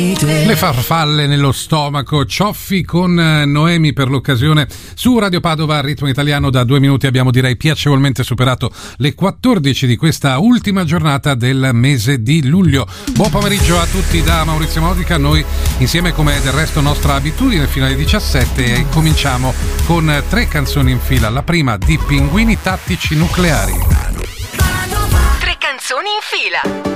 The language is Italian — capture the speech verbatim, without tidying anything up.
Le farfalle nello stomaco, Cioffi con Noemi per l'occasione su Radio Padova a ritmo italiano. Da due minuti abbiamo direi piacevolmente superato le quattordici di questa ultima giornata del mese di luglio. Buon pomeriggio a tutti da Maurizio Modica, noi insieme come del resto nostra abitudine fino alle diciassette e cominciamo con tre canzoni in fila. La prima di Pinguini Tattici Nucleari. Tre canzoni in fila.